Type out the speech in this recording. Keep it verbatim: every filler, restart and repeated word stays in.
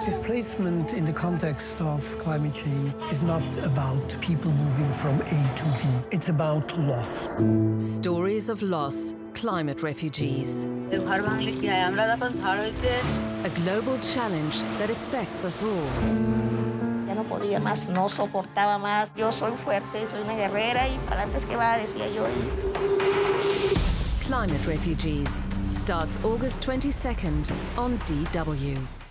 Displacement in the context of climate change is not about people moving from A to B. It's about loss. Stories of loss, climate refugees. A global challenge that affects us all. Ya no podía más, no soportaba más. Yo soy fuerte, soy una guerrera y para antes que va, decía yo. Climate Refugees starts August twenty-second on D W.